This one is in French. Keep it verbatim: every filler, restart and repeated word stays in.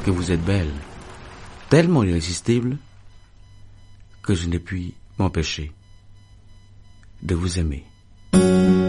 que vous êtes belle, tellement irrésistible que je ne puis m'empêcher de vous aimer.